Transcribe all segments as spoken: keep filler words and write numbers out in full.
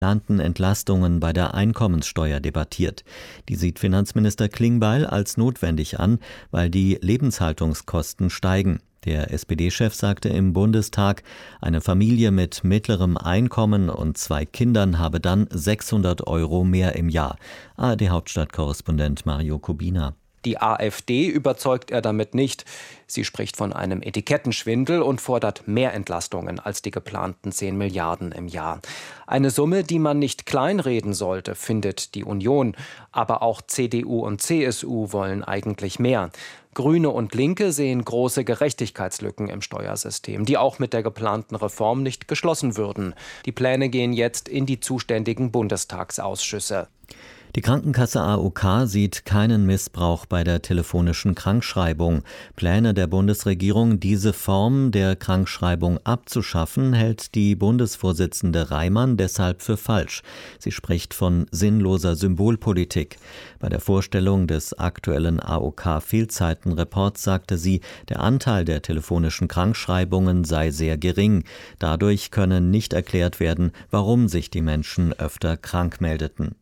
geplanten Entlastungen bei der Einkommenssteuer debattiert. Die sieht Finanzminister Klingbeil als notwendig an, weil die Lebenshaltungskosten steigen. Der S P D-Chef sagte im Bundestag, eine Familie mit mittlerem Einkommen und zwei Kindern habe dann sechshundert Euro mehr im Jahr. A R D-Hauptstadtkorrespondent Mario Kubina. Die AfD überzeugt er damit nicht. Sie spricht von einem Etikettenschwindel und fordert mehr Entlastungen als die geplanten zehn Milliarden im Jahr. Eine Summe, die man nicht kleinreden sollte, findet die Union. Aber auch C D U und C S U wollen eigentlich mehr. Grüne und Linke sehen große Gerechtigkeitslücken im Steuersystem, die auch mit der geplanten Reform nicht geschlossen würden. Die Pläne gehen jetzt in die zuständigen Bundestagsausschüsse. Die Krankenkasse A O K sieht keinen Missbrauch bei der telefonischen Krankschreibung. Pläne der Bundesregierung, diese Form der Krankschreibung abzuschaffen, hält die Bundesvorsitzende Reimann deshalb für falsch. Sie spricht von sinnloser Symbolpolitik. Bei der Vorstellung des aktuellen A O K-Fehlzeitenreports sagte sie, der Anteil der telefonischen Krankschreibungen sei sehr gering. Dadurch könne nicht erklärt werden, warum sich die Menschen öfter krank meldeten.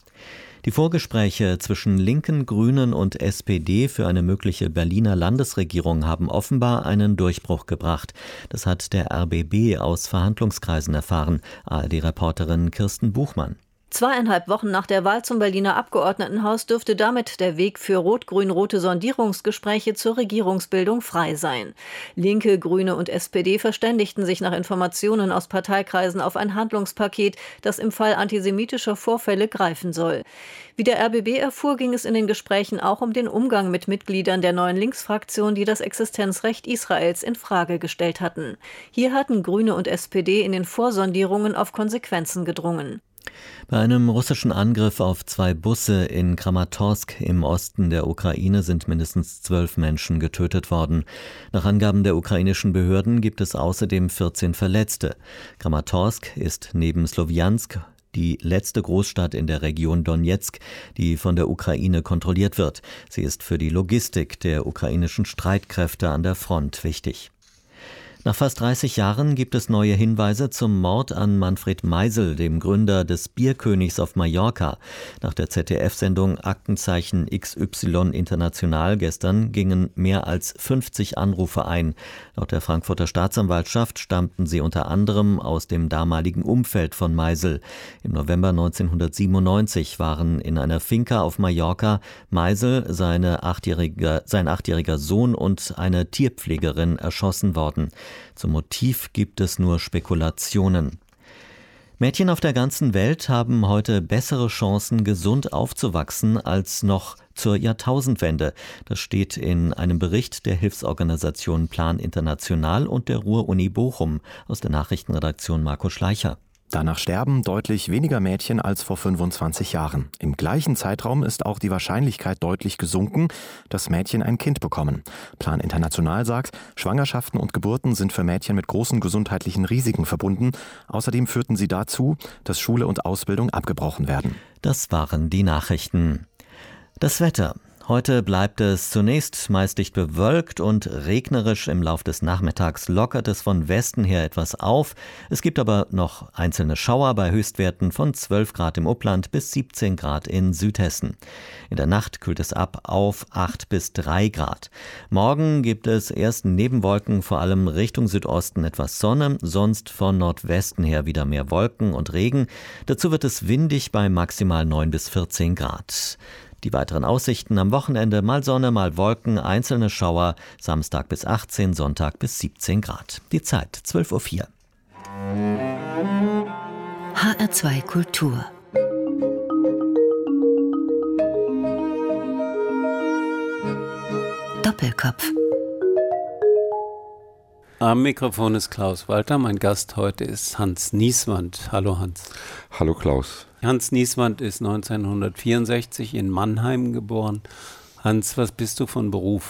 Die Vorgespräche zwischen Linken, Grünen und S P D für eine mögliche Berliner Landesregierung haben offenbar einen Durchbruch gebracht. Das hat der R B B aus Verhandlungskreisen erfahren. A R D-Reporterin Kirsten Buchmann. Zweieinhalb Wochen nach der Wahl zum Berliner Abgeordnetenhaus dürfte damit der Weg für rot-grün-rote Sondierungsgespräche zur Regierungsbildung frei sein. Linke, Grüne und S P D verständigten sich nach Informationen aus Parteikreisen auf ein Handlungspaket, das im Fall antisemitischer Vorfälle greifen soll. Wie der R B B erfuhr, ging es in den Gesprächen auch um den Umgang mit Mitgliedern der neuen Linksfraktion, die das Existenzrecht Israels in Frage gestellt hatten. Hier hatten Grüne und S P D in den Vorsondierungen auf Konsequenzen gedrungen. Bei einem russischen Angriff auf zwei Busse in Kramatorsk im Osten der Ukraine sind mindestens zwölf Menschen getötet worden. Nach Angaben der ukrainischen Behörden gibt es außerdem vierzehn Verletzte. Kramatorsk ist neben Slowjansk die letzte Großstadt in der Region Donezk, die von der Ukraine kontrolliert wird. Sie ist für die Logistik der ukrainischen Streitkräfte an der Front wichtig. Nach fast dreißig Jahren gibt es neue Hinweise zum Mord an Manfred Meisel, dem Gründer des Bierkönigs auf Mallorca. Nach der Z D F-Sendung Aktenzeichen X Y International gestern gingen mehr als fünfzig Anrufe ein. Laut der Frankfurter Staatsanwaltschaft stammten sie unter anderem aus dem damaligen Umfeld von Meisel. Im November neunzehnhundertsiebenundneunzig waren in einer Finca auf Mallorca Meisel, seine achtjährige, sein achtjähriger Sohn und eine Tierpflegerin erschossen worden. Zum Motiv gibt es nur Spekulationen. Mädchen auf der ganzen Welt haben heute bessere Chancen, gesund aufzuwachsen, als noch zur Jahrtausendwende. Das steht in einem Bericht der Hilfsorganisation Plan International und der Ruhr-Uni Bochum. Aus der Nachrichtenredaktion Marco Schleicher. Danach sterben deutlich weniger Mädchen als vor fünfundzwanzig Jahren. Im gleichen Zeitraum ist auch die Wahrscheinlichkeit deutlich gesunken, dass Mädchen ein Kind bekommen. Plan International sagt, Schwangerschaften und Geburten sind für Mädchen mit großen gesundheitlichen Risiken verbunden. Außerdem führten sie dazu, dass Schule und Ausbildung abgebrochen werden. Das waren die Nachrichten. Das Wetter. Heute bleibt es zunächst meist dicht bewölkt und regnerisch. Im Lauf des Nachmittags lockert es von Westen her etwas auf. Es gibt aber noch einzelne Schauer bei Höchstwerten von zwölf Grad im Upland bis siebzehn Grad in Südhessen. In der Nacht kühlt es ab auf acht bis drei Grad. Morgen gibt es erst neben Wolken vor allem Richtung Südosten etwas Sonne, sonst von Nordwesten her wieder mehr Wolken und Regen. Dazu wird es windig bei maximal neun bis vierzehn Grad. Die weiteren Aussichten am Wochenende: mal Sonne, mal Wolken, einzelne Schauer, Samstag bis achtzehn, Sonntag bis siebzehn Grad. Die Zeit zwölf Uhr vier. H R zwei Kultur. Doppelkopf. Am Mikrofon ist Klaus Walter. Mein Gast heute ist Hans Nieswand. Hallo Hans. Hallo Klaus. Hans Nieswand ist neunzehnhundertvierundsechzig in Mannheim geboren. Hans, was bist du von Beruf?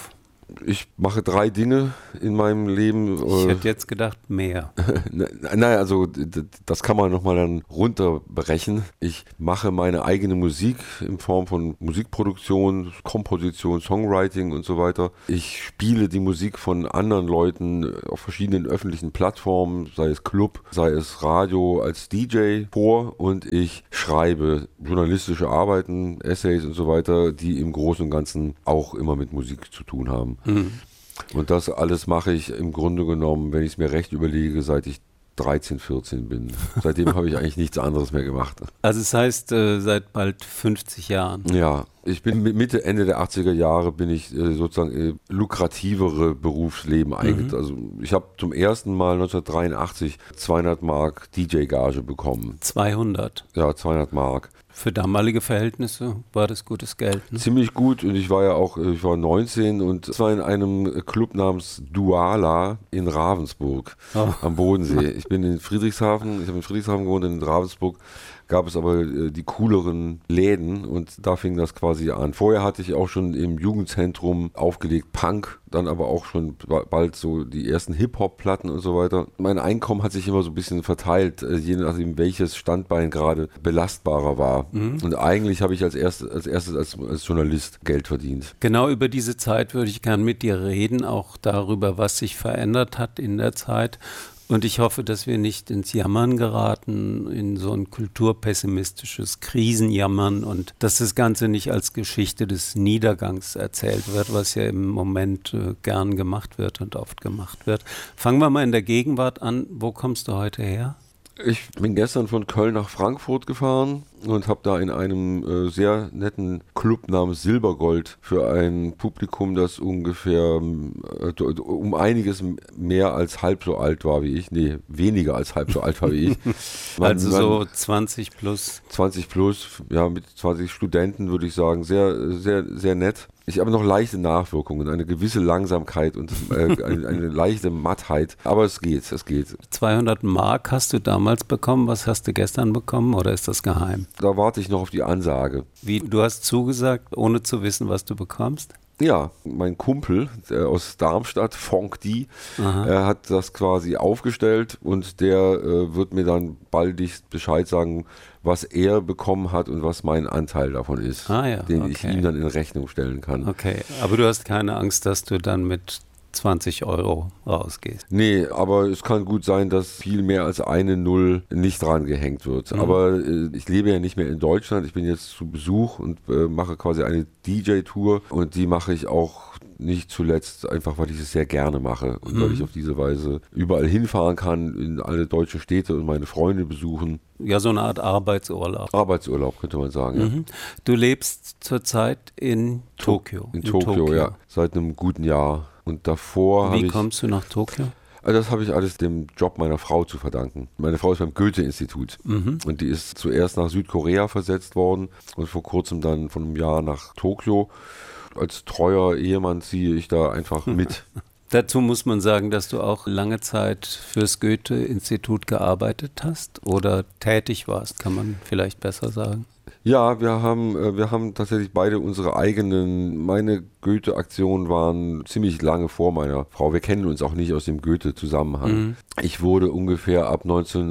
Ich mache drei Dinge in meinem Leben. Ich hätte jetzt gedacht, mehr. Naja, also das kann man nochmal dann runterbrechen. Ich mache meine eigene Musik in Form von Musikproduktion, Komposition, Songwriting und so weiter. Ich spiele die Musik von anderen Leuten auf verschiedenen öffentlichen Plattformen, sei es Club, sei es Radio, als D J vor, und ich schreibe journalistische Arbeiten, Essays und so weiter, die im Großen und Ganzen auch immer mit Musik zu tun haben. Mhm. Und das alles mache ich im Grunde genommen, wenn ich es mir recht überlege, seit ich dreizehn, vierzehn bin. Seitdem habe ich eigentlich nichts anderes mehr gemacht. Also es heißt, äh, seit bald fünfzig Jahren. Ja, ich bin Mitte, Ende der achtziger Jahre bin ich äh, sozusagen äh, lukrativere Berufsleben eingetreten. Mhm. Also ich habe zum ersten Mal neunzehnhundertdreiundachtzig zweihundert Mark D J-Gage bekommen. zweihundert? Ja, zweihundert Mark. Für damalige Verhältnisse war das gutes Geld, ne? Ziemlich gut, und ich war ja auch, ich war neunzehn und es war in einem Club namens Duala in Ravensburg oh. am Bodensee. Ich bin in Friedrichshafen, ich habe in Friedrichshafen gewohnt, in Ravensburg gab es aber äh, die cooleren Läden, und da fing das quasi an. Vorher hatte ich auch schon im Jugendzentrum aufgelegt, Punk, dann aber auch schon bald so die ersten Hip-Hop-Platten und so weiter. Mein Einkommen hat sich immer so ein bisschen verteilt, äh, je nachdem welches Standbein gerade belastbarer war. Mhm. Und eigentlich habe ich als erstes als, erstes als, als Journalist Geld verdient. Genau über diese Zeit würde ich gern mit dir reden, auch darüber, was sich verändert hat in der Zeit. Und ich hoffe, dass wir nicht ins Jammern geraten, in so ein kulturpessimistisches Krisenjammern, und dass das Ganze nicht als Geschichte des Niedergangs erzählt wird, was ja im Moment äh, gern gemacht wird und oft gemacht wird. Fangen wir mal in der Gegenwart an. Wo kommst du heute her? Ich bin gestern von Köln nach Frankfurt gefahren und habe da in einem äh, sehr netten Club namens Silbergold für ein Publikum, das ungefähr äh, um einiges mehr als halb so alt war wie ich. Nee, weniger als halb so alt war wie ich. Man, also so zwanzig plus. zwanzig plus, ja, mit zwanzig Studenten würde ich sagen. Sehr, sehr, sehr nett. Ich habe noch leichte Nachwirkungen, eine gewisse Langsamkeit und äh, eine, eine leichte Mattheit. Aber es geht, es geht. zweihundert Mark hast du damals bekommen. Was hast du gestern bekommen, oder ist das geheim? Da warte ich noch auf die Ansage. Wie, du hast zugesagt, ohne zu wissen, was du bekommst? Ja, mein Kumpel äh, aus Darmstadt, Fonk Die, er hat das quasi aufgestellt, und der äh, wird mir dann baldigst Bescheid sagen, was er bekommen hat und was mein Anteil davon ist, ah, ja, den okay. ich ihm dann in Rechnung stellen kann. Okay, aber du hast keine Angst, dass du dann mit zwanzig Euro rausgehst? Nee, aber es kann gut sein, dass viel mehr als eine Null nicht dran gehängt wird. Mhm. Aber äh, ich lebe ja nicht mehr in Deutschland, ich bin jetzt zu Besuch und äh, mache quasi eine D J-Tour, und die mache ich auch nicht zuletzt einfach, weil ich es sehr gerne mache und mhm. weil ich auf diese Weise überall hinfahren kann, in alle deutschen Städte und meine Freunde besuchen. Ja, so eine Art Arbeitsurlaub. Arbeitsurlaub, könnte man sagen, mhm. ja. Du lebst zurzeit in Tokio. In, in Tokio, Tokio, ja, seit einem guten Jahr. Und davor Wie kommst du nach Tokio? Also das habe ich alles dem Job meiner Frau zu verdanken. Meine Frau ist beim Goethe-Institut mhm. und die ist zuerst nach Südkorea versetzt worden und vor kurzem dann von einem Jahr nach Tokio. Als treuer Ehemann ziehe ich da einfach mit. Dazu muss man sagen, dass du auch lange Zeit fürs Goethe-Institut gearbeitet hast oder tätig warst, kann man vielleicht besser sagen. Ja, wir haben, wir haben tatsächlich beide unsere eigenen, meine Goethe-Aktionen waren ziemlich lange vor meiner Frau. Wir kennen uns auch nicht aus dem Goethe-Zusammenhang. Mhm. Ich wurde ungefähr ab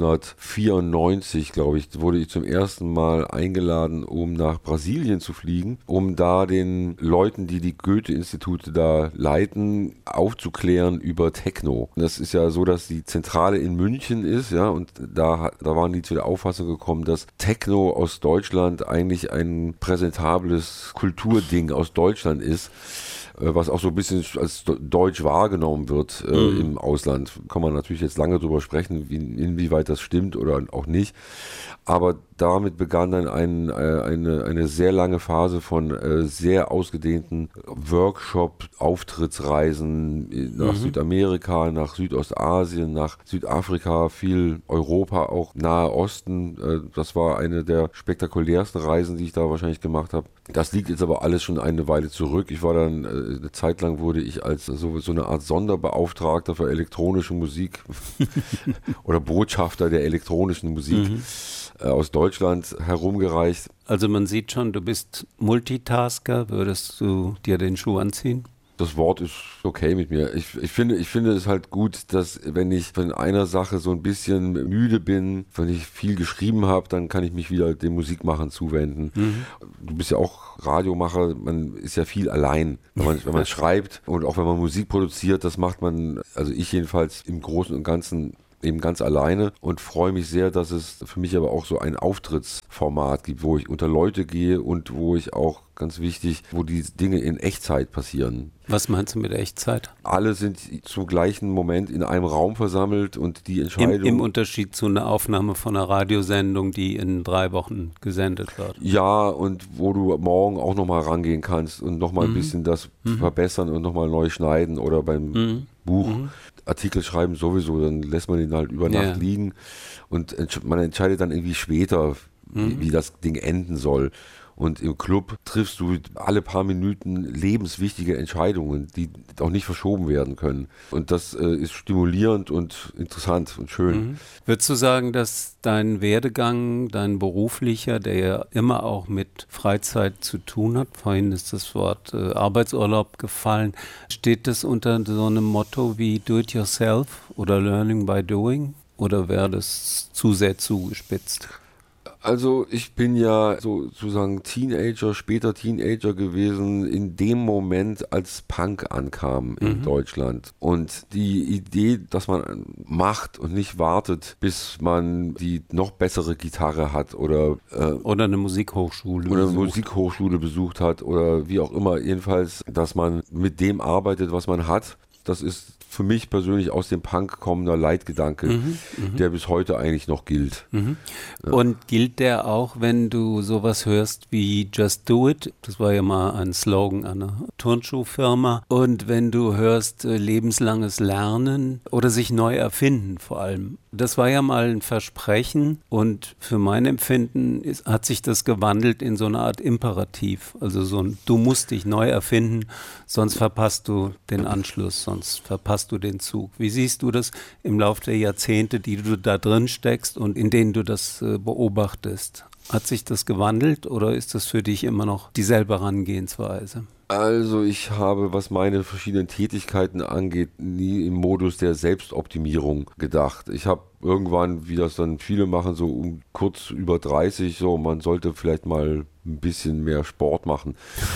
neunzehnhundertvierundneunzig, glaube ich, wurde ich zum ersten Mal eingeladen, um nach Brasilien zu fliegen, um da den Leuten, die die Goethe-Institute da leiten, aufzuklären über Techno. Das ist ja so, dass die Zentrale in München ist, ja, und da, da waren die zu der Auffassung gekommen, dass Techno aus Deutschland eigentlich ein präsentables Kulturding aus Deutschland ist, was auch so ein bisschen als deutsch wahrgenommen wird äh, mhm. im Ausland. Kann man natürlich jetzt lange drüber sprechen, wie, inwieweit das stimmt oder auch nicht. Aber damit begann dann ein, äh, eine, eine sehr lange Phase von äh, sehr ausgedehnten Workshop-Auftrittsreisen nach mhm. Südamerika, nach Südostasien, nach Südafrika, viel Europa, auch Nahe Osten. Äh, das war eine der spektakulärsten Reisen, die ich da wahrscheinlich gemacht habe. Das liegt jetzt aber alles schon eine Weile zurück. Ich war dann, äh, eine Zeit lang wurde ich als so, so eine Art Sonderbeauftragter für elektronische Musik oder Botschafter der elektronischen Musik mhm. äh, aus Deutschland herumgereicht. Also man sieht schon, du bist Multitasker. Würdest du dir den Schuh anziehen? Das Wort ist okay mit mir. Ich, ich, finde, ich finde es halt gut, dass wenn ich von einer Sache so ein bisschen müde bin, wenn ich viel geschrieben habe, dann kann ich mich wieder dem Musikmachen zuwenden. Mhm. Du bist ja auch Radiomacher, man ist ja viel allein, wenn man, wenn man schreibt und auch wenn man Musik produziert, das macht man, also ich jedenfalls im Großen und Ganzen eben ganz alleine und freue mich sehr, dass es für mich aber auch so ein Auftrittsformat gibt, wo ich unter Leute gehe und wo ich auch, ganz wichtig, wo die Dinge in Echtzeit passieren. Was meinst du mit Echtzeit? Alle sind zum gleichen Moment in einem Raum versammelt und die Entscheidung... Im, im Unterschied zu einer Aufnahme von einer Radiosendung, die in drei Wochen gesendet wird. Ja, und wo du morgen auch nochmal rangehen kannst und nochmal mhm. ein bisschen das mhm. verbessern und nochmal neu schneiden oder beim mhm. Buch mhm. Artikel schreiben sowieso, dann lässt man ihn halt über Nacht ja. liegen und entsch- man entscheidet dann irgendwie später, mhm. wie, wie das Ding enden soll. Und im Club triffst du alle paar Minuten lebenswichtige Entscheidungen, die auch nicht verschoben werden können. Und das äh, ist stimulierend und interessant und schön. Mhm. Würdest du sagen, dass dein Werdegang, dein beruflicher, der ja immer auch mit Freizeit zu tun hat, vorhin ist das Wort äh, Arbeitsurlaub gefallen, steht das unter so einem Motto wie Do it yourself oder Learning by doing? Oder wäre das zu sehr zugespitzt? Also ich bin ja so, sozusagen Teenager, später Teenager gewesen in dem Moment, als Punk ankam in mhm. Deutschland. Und die Idee, dass man macht und nicht wartet, bis man die noch bessere Gitarre hat oder äh, oder eine Musikhochschule oder eine besucht. Musikhochschule besucht hat oder wie auch immer, jedenfalls, dass man mit dem arbeitet, was man hat. Das ist für mich persönlich aus dem Punk kommender Leitgedanke, mhm, der bis heute eigentlich noch gilt. Mhm. Ja. Und gilt der auch, wenn du sowas hörst wie Just Do It? Das war ja mal ein Slogan einer Turnschuhfirma. Und wenn du hörst äh, lebenslanges Lernen oder sich neu erfinden vor allem. Das war ja mal ein Versprechen und für mein Empfinden ist, hat sich das gewandelt in so eine Art Imperativ. Also so ein, du musst dich neu erfinden, sonst verpasst du den Anschluss, sonst verpasst du den Zug. Wie siehst du das im Laufe der Jahrzehnte, die du da drin steckst und in denen du das äh, beobachtest? Hat sich das gewandelt oder ist das für dich immer noch dieselbe Herangehensweise? Also ich habe, was meine verschiedenen Tätigkeiten angeht, nie im Modus der Selbstoptimierung gedacht. Ich habe irgendwann, wie das dann viele machen, so um kurz über dreißig, so man sollte vielleicht mal ein bisschen mehr Sport machen.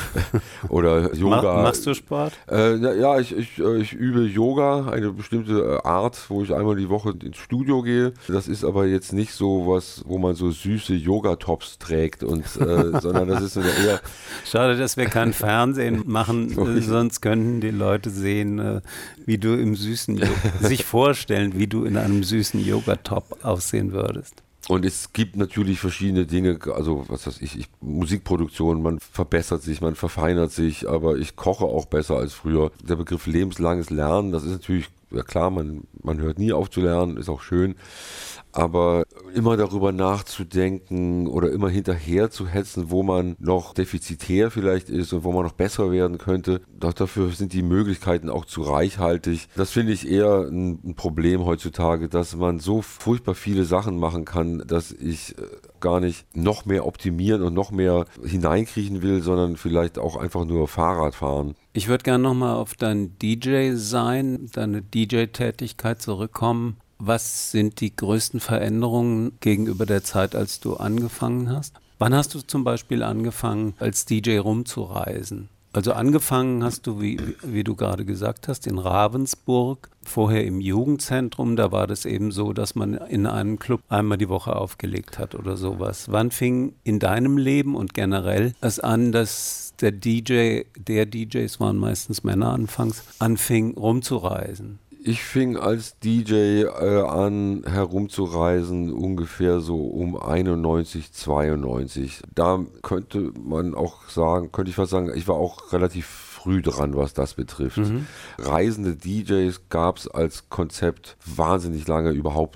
Oder Yoga. Machst du Sport? Äh, na, ja, ich, ich, ich übe Yoga, eine bestimmte Art, wo ich einmal die Woche ins Studio gehe. Das ist aber jetzt nicht so was, wo man so süße Yoga-Tops trägt, und, äh, sondern das ist so eher... Schade, dass wir kein Fernsehen machen, äh, sonst könnten die Leute sehen, äh, wie du im süßen Yoga, sich vorstellen, wie du in einem süßen Yoga-Top aussehen würdest. Und es gibt natürlich verschiedene Dinge, also was weiß ich, ich, Musikproduktion, man verbessert sich, man verfeinert sich, aber ich koche auch besser als früher. Der Begriff lebenslanges Lernen, das ist natürlich, ja klar, man, man hört nie auf zu lernen, ist auch schön, aber immer darüber nachzudenken oder immer hinterher zu hetzen, wo man noch defizitär vielleicht ist und wo man noch besser werden könnte, dafür sind die Möglichkeiten auch zu reichhaltig. Das finde ich eher ein, ein Problem heutzutage, dass man so furchtbar viele Sachen machen kann, dass ich gar nicht noch mehr optimieren und noch mehr hineinkriechen will, sondern vielleicht auch einfach nur Fahrrad fahren. Ich würde gerne nochmal auf dein D J-Sein, deine D J-Tätigkeit zurückkommen. Was sind die größten Veränderungen gegenüber der Zeit, als du angefangen hast? Wann hast du zum Beispiel angefangen, als D J rumzureisen? Also angefangen hast du, wie, wie du gerade gesagt hast, in Ravensburg, vorher im Jugendzentrum. Da war das eben so, dass man in einem Club einmal die Woche aufgelegt hat oder sowas. Wann fing in deinem Leben und generell es an, dass der D J, der D Js waren meistens Männer anfangs, anfing rumzureisen? Ich fing als D J äh, an, herumzureisen, ungefähr so um einundneunzig, zweiundneunzig. Da könnte man auch sagen, könnte ich fast sagen, ich war auch relativ früh dran, was das betrifft. Mhm. Reisende D Js gab es als Konzept wahnsinnig lange überhaupt nicht.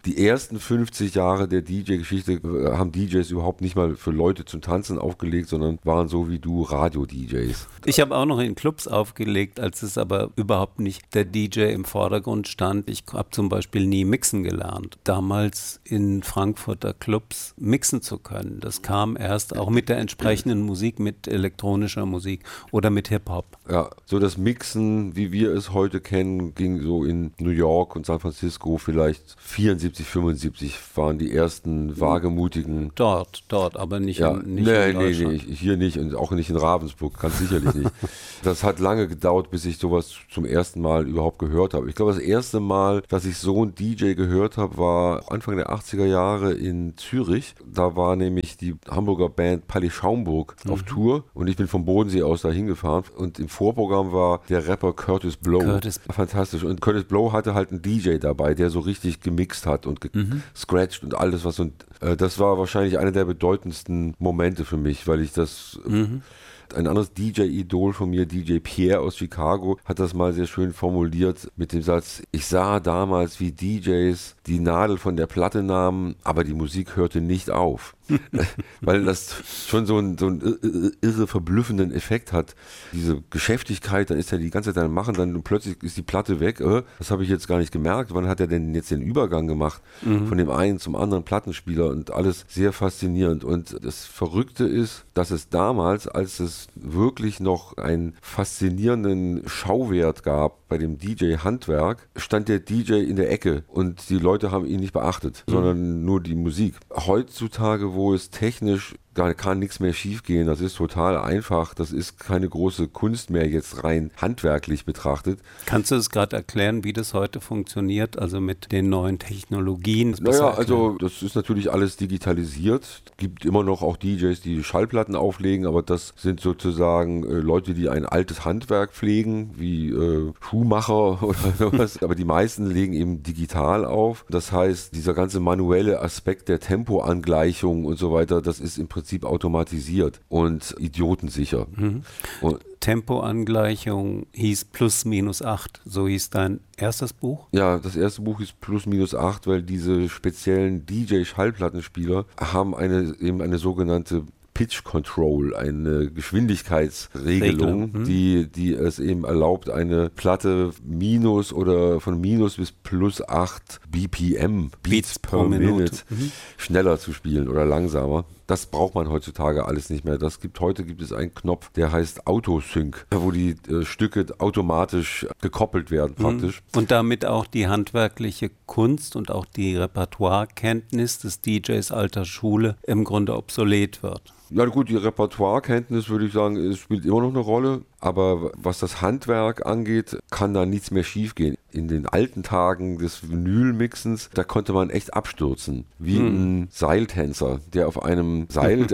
Die ersten fünfzig Jahre der D J-Geschichte äh, haben D Js überhaupt nicht mal für Leute zum Tanzen aufgelegt, sondern waren so wie du Radio-D Js. Ich habe auch noch in Clubs aufgelegt, als es aber überhaupt nicht der D J im Vordergrund stand. Ich habe zum Beispiel nie mixen gelernt. Damals in Frankfurter Clubs mixen zu können, das kam erst auch mit der entsprechenden Musik, mit elektronischer Musik oder mit Hip-Hop. Ja, so das Mixen, wie wir es heute kennen, ging so in New York und San Francisco vielleicht vierundsiebzig, fünfundsiebzig waren die ersten wagemutigen. Dort, dort, aber nicht, ja, in, nicht nee, in Deutschland. Nee, nee, hier nicht und auch nicht in Ravensburg, ganz sicherlich nicht. Das hat lange gedauert, bis ich sowas zum ersten Mal überhaupt gehört habe. Ich glaube, das erste Mal, dass ich so einen D J gehört habe, war Anfang der achtziger Jahre in Zürich. Da war nämlich die Hamburger Band Palais Schaumburg mhm. auf Tour und ich bin vom Bodensee aus da hingefahren und im Vorprogramm war der Rapper Curtis Blow. Curtis. Fantastisch. Und Curtis Blow hatte halt einen D J dabei, der so richtig gemixt hat und gescratcht mhm. und alles was. Und äh, das war wahrscheinlich einer der bedeutendsten Momente für mich, weil ich das... Mhm. Ein anderes D J-Idol von mir, D J Pierre aus Chicago, hat das mal sehr schön formuliert mit dem Satz: Ich sah damals, wie D Js die Nadel von der Platte nahmen, aber die Musik hörte nicht auf. Weil das schon so einen, so einen irre verblüffenden Effekt hat. Diese Geschäftigkeit, dann ist er die ganze Zeit am Machen, dann plötzlich ist die Platte weg. Äh, das habe ich jetzt gar nicht gemerkt. Wann hat er denn jetzt den Übergang gemacht mhm. von dem einen zum anderen Plattenspieler und alles sehr faszinierend. Und das Verrückte ist, dass es damals, als es wirklich noch einen faszinierenden Schauwert gab bei dem D J-Handwerk, stand der D J in der Ecke und die Leute haben ihn nicht beachtet, mhm. sondern nur die Musik. Heutzutage, wo es technisch da kann nichts mehr schiefgehen, das ist total einfach, das ist keine große Kunst mehr jetzt rein handwerklich betrachtet. Kannst du es gerade erklären, wie das heute funktioniert, also mit den neuen Technologien? Naja, also das ist natürlich alles digitalisiert, es gibt immer noch auch D Js, die Schallplatten auflegen, aber das sind sozusagen äh, Leute, die ein altes Handwerk pflegen, wie äh, Schuhmacher oder sowas, aber die meisten legen eben digital auf, das heißt, dieser ganze manuelle Aspekt der Tempoangleichung und so weiter, das ist im Prinzip Prinzip automatisiert und idiotensicher. Mhm. Und Tempoangleichung hieß plus minus acht, so hieß dein erstes Buch? Ja, das erste Buch hieß plus minus acht, weil diese speziellen D J-Schallplattenspieler haben eine, eben eine sogenannte Pitch Control, eine Geschwindigkeitsregelung, hm. die, die es eben erlaubt, eine Platte minus oder von minus bis plus acht B P M, Beats, Beats per Minute, Minute mhm. schneller zu spielen oder langsamer. Das braucht man heutzutage alles nicht mehr. Das gibt, heute gibt es einen Knopf, der heißt Autosync, wo die äh, Stücke automatisch gekoppelt werden praktisch. Und damit auch die handwerkliche Kunst und auch die Repertoirekenntnis des D Js alter Schule im Grunde obsolet wird. Ja gut, die Repertoirekenntnis würde ich sagen, es spielt immer noch eine Rolle, aber was das Handwerk angeht, kann da nichts mehr schiefgehen. In den alten Tagen des Vinylmixens, da konnte man echt abstürzen, wie hm. ein Seiltänzer, der auf einem Seil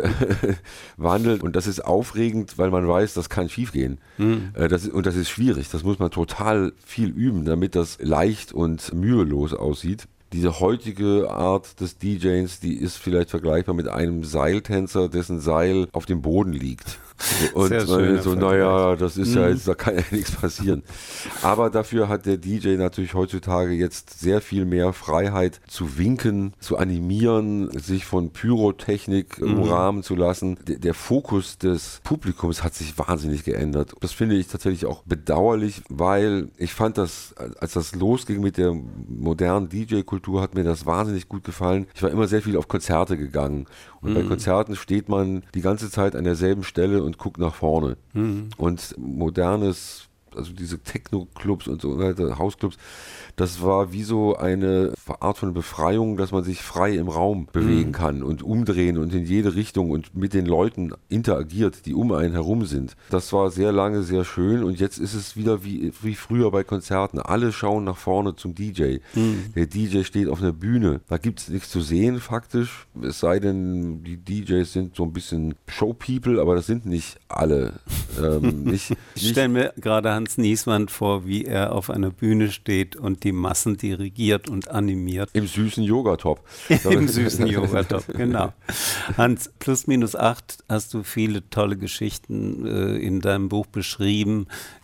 wandelt und das ist aufregend, weil man weiß, das kann schiefgehen. Hm. Das ist, und das ist schwierig, das muss man total viel üben, damit das leicht und mühelos aussieht. Diese heutige Art des D Js, die ist vielleicht vergleichbar mit einem Seiltänzer, dessen Seil auf dem Boden liegt. Und man so, naja, das ist mhm. ja jetzt, da kann ja nichts passieren. Aber dafür hat der D J natürlich heutzutage jetzt sehr viel mehr Freiheit zu winken, zu animieren, sich von Pyrotechnik mhm. umrahmen zu lassen. Der, der Fokus des Publikums hat sich wahnsinnig geändert. Das finde ich tatsächlich auch bedauerlich, weil ich fand das, als das losging mit der modernen D J-Kultur, hat mir das wahnsinnig gut gefallen. Ich war immer sehr viel auf Konzerte gegangen. Und mhm. bei Konzerten steht man die ganze Zeit an derselben Stelle und guckt nach vorne. Mhm. Und modernes, also diese Techno-Clubs und so weiter, Hausclubs, das war wie so eine Art von Befreiung, dass man sich frei im Raum bewegen mhm. kann und umdrehen und in jede Richtung und mit den Leuten interagiert, die um einen herum sind. Das war sehr lange sehr schön und jetzt ist es wieder wie, wie früher bei Konzerten. Alle schauen nach vorne zum D J. Mhm. Der D J steht auf einer Bühne. Da gibt es nichts zu sehen faktisch, es sei denn, die D Js sind so ein bisschen Showpeople, aber das sind nicht alle. ähm, nicht, ich stelle mir gerade Hans Niesmann vor, wie er auf einer Bühne steht und die Massen dirigiert und animiert. Im süßen Yogatop. Im süßen Yogatop, genau. Hans, plus minus acht hast du viele tolle Geschichten äh, in deinem Buch beschrieben,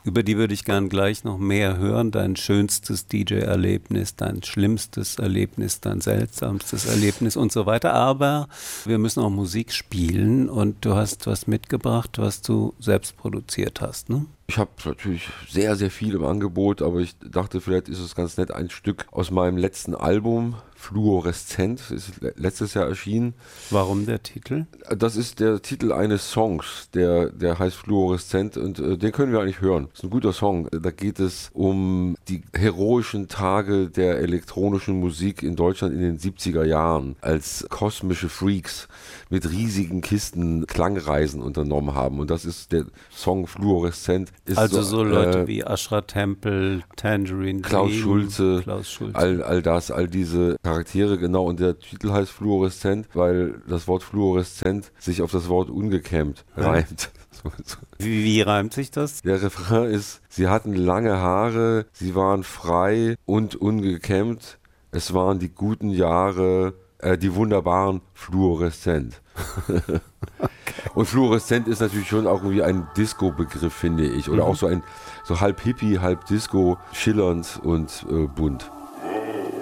Über die würde ich gern gleich noch mehr hören. Dein schönstes D J-Erlebnis, dein schlimmstes Erlebnis, dein seltsamstes Erlebnis und so weiter. Aber wir müssen auch Musik spielen und du hast was mitgebracht, was du selbst produziert hast, ne? Ich habe natürlich sehr, sehr viel im Angebot, aber ich dachte, vielleicht ist es ganz nett, ein Stück aus meinem letzten Album, Fluoreszent, ist letztes Jahr erschienen. Warum der Titel? Das ist der Titel eines Songs, der, der heißt Fluoreszent und äh, den können wir eigentlich hören. Das ist ein guter Song. Da geht es um die heroischen Tage der elektronischen Musik in Deutschland in den siebziger Jahren, als kosmische Freaks mit riesigen Kisten Klangreisen unternommen haben. Und das ist der Song Fluoreszent. Ist also so, so Leute äh, wie Ashra Temple, Tangerine Klaus Dream, Schulze, Klaus Schulze. All, all das, all diese Charaktere, genau. Und der Titel heißt Fluoreszent, weil das Wort Fluoreszent sich auf das Wort ungekämmt ja. reimt. Wie, wie reimt sich das? Der Refrain ist, sie hatten lange Haare, sie waren frei und ungekämmt. Es waren die guten Jahre, äh, die wunderbaren Fluoreszent. Okay. Und Fluoreszent ist natürlich schon auch irgendwie ein Disco-Begriff, finde ich. Oder mhm. auch so ein so halb Hippie, halb Disco, schillernd und äh, bunt.